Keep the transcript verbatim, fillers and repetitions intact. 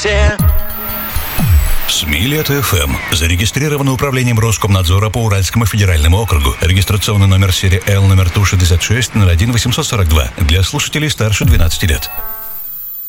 все. СМИ-Лето эф эм. Зарегистрировано управлением Роскомнадзора по Уральскому федеральному округу. Регистрационный номер серии Л, номер Ту шестьдесят шесть ноль один восемьсот сорок два. Для слушателей старше двенадцати лет.